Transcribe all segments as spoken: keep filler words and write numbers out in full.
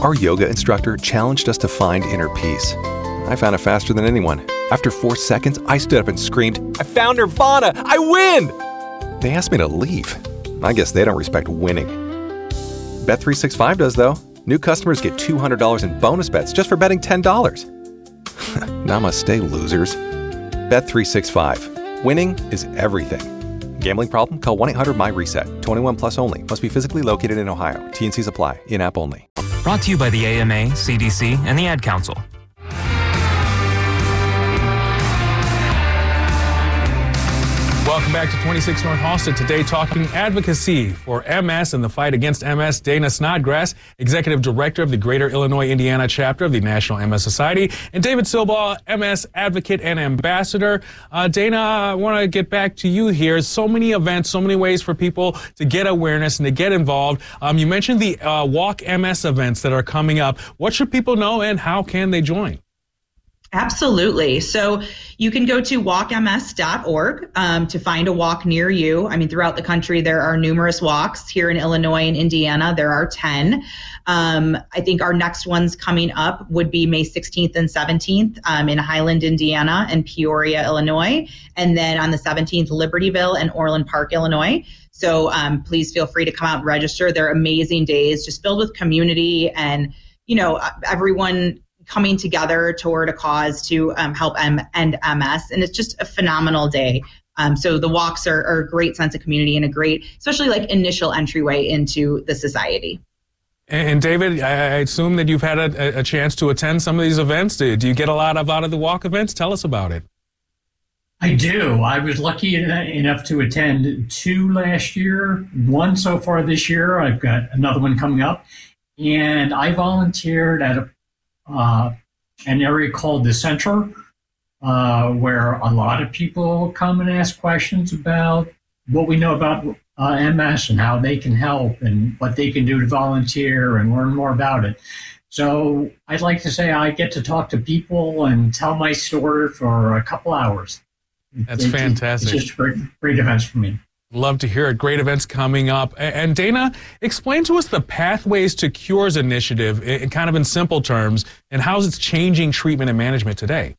Our yoga instructor challenged us to find inner peace. I found it faster than anyone. After four seconds, I stood up and screamed, "I found Nirvana! I win!" They asked me to leave. I guess they don't respect winning. Bet three sixty-five does, though. New customers get two hundred dollars in bonus bets just for betting ten dollars. Namaste, losers. Bet three sixty-five. Winning is everything. Gambling problem? Call one eight hundred my reset. twenty-one plus only. Must be physically located in Ohio. T N Cs apply. In-app only. Brought to you by the A M A, C D C, and the Ad Council. Welcome back to twenty-six North Halsted. Today talking advocacy for M S and the fight against M S. Dana Snodgrass, Executive Director of the Greater Illinois, Indiana chapter of the National M S Society, and David Silbaugh, M S Advocate and Ambassador. Uh, Dana, I want to get back to you here. So many events, so many ways for people to get awareness and to get involved. Um, you mentioned the uh, Walk M S events that are coming up. What should people know and how can they join? Absolutely. So you can go to walk m s dot org um, to find a walk near you. I mean, throughout the country, there are numerous walks. Here in Illinois and Indiana, there are ten. Um, I think our next ones coming up would be May sixteenth and seventeenth um, in Highland, Indiana, and Peoria, Illinois. And then on the seventeenth, Libertyville and Orland Park, Illinois. So um, please feel free to come out and register. They're amazing days, just filled with community and, you know, everyone coming together toward a cause to um, help M- end M S. And it's just a phenomenal day. Um, so the walks are, are a great sense of community and a great, especially like initial entryway into the society. And David, I assume that you've had a, a chance to attend some of these events. Do, do you get a lot of out of the walk events? Tell us about it. I do. I was lucky enough to attend two last year, one so far this year. I've got another one coming up. And I volunteered at a Uh, an area called the Center, uh, where a lot of people come and ask questions about what we know about uh, M S and how they can help and what they can do to volunteer and learn more about it. So I'd like to say I get to talk to people and tell my story for a couple hours. That's it, fantastic. It's just great, great events for me. Love to hear it. Great events coming up. And Dana, explain to us the Pathways to Cures initiative in kind of in simple terms and how it's changing treatment and management today.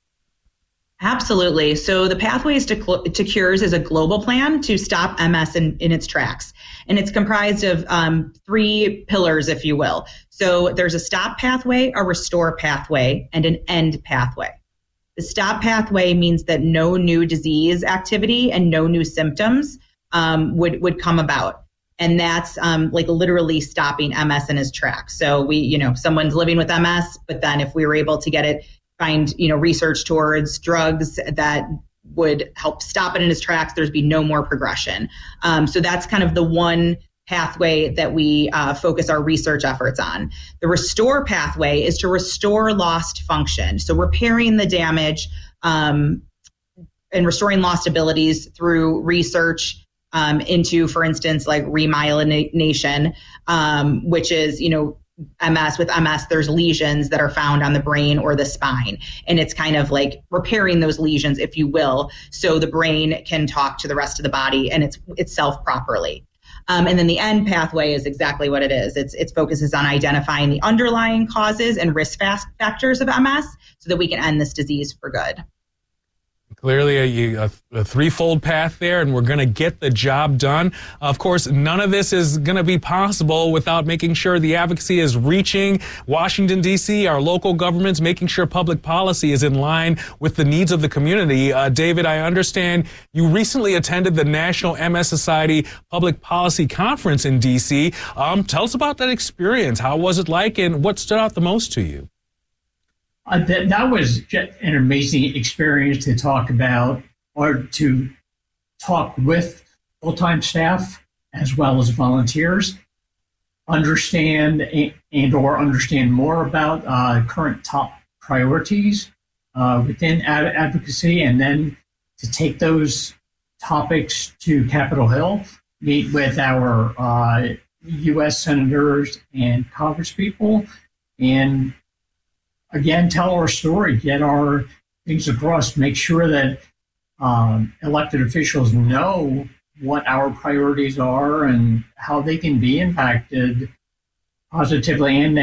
Absolutely. So the Pathways to, to Cures is a global plan to stop M S in, in its tracks. And it's comprised of um, three pillars, if you will. So there's a stop pathway, a restore pathway, and an end pathway. The stop pathway means that no new disease activity and no new symptoms Um, would would come about. And that's um, like literally stopping M S in its tracks. So we, you know, someone's living with M S, but then if we were able to get it, find, you know, research towards drugs that would help stop it in its tracks, there'd be no more progression. Um, so that's kind of the one pathway that we uh, focus our research efforts on. The restore pathway is to restore lost function. So repairing the damage um, and restoring lost abilities through research Um, into, for instance, like remyelination, um, which is, you know, M S. With M S, there's lesions that are found on the brain or the spine. And it's kind of like repairing those lesions, if you will, so the brain can talk to the rest of the body and it's itself properly. Um, and then the end pathway is exactly what it is. It's it focuses on identifying the underlying causes and risk factors of M S so that we can end this disease for good. Clearly a, a, a threefold path there, and we're going to get the job done. Of course, none of this is going to be possible without making sure the advocacy is reaching Washington, D C, our local governments, making sure public policy is in line with the needs of the community. Uh, David, I understand you recently attended the National M S Society Public Policy Conference in D C. Um, tell us about that experience. How was it like, and what stood out the most to you? Uh, that, that was just an amazing experience to talk about or to talk with full-time staff as well as volunteers, understand and, and or understand more about uh, current top priorities uh, within ad- advocacy, and then to take those topics to Capitol Hill, meet with our uh, U S senators and congresspeople, and again, tell our story, get our things across, make sure that um, elected officials know what our priorities are and how they can be impacted positively and